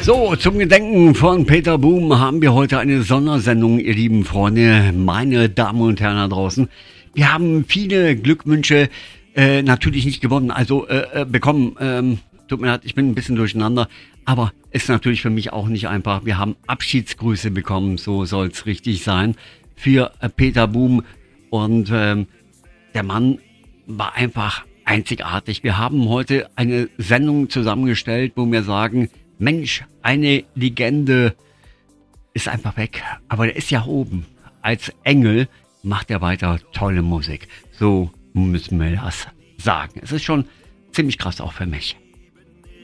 So, zum Gedenken von Peter Boone haben wir heute eine Sondersendung, ihr lieben Freunde, meine Damen und Herren da draußen. Wir haben viele Glückwünsche natürlich nicht gewonnen, also bekommen. Tut mir leid, ich bin ein bisschen durcheinander, aber ist natürlich für mich auch nicht einfach. Wir haben Abschiedsgrüße bekommen, so soll es richtig sein, für Peter Boone. Und der Mann war einfach einzigartig. Wir haben heute eine Sendung zusammengestellt, wo wir sagen, Mensch, eine Legende ist einfach weg. Aber der ist ja oben. Als Engel macht er weiter tolle Musik. So müssen wir das sagen. Es ist schon ziemlich krass auch für mich.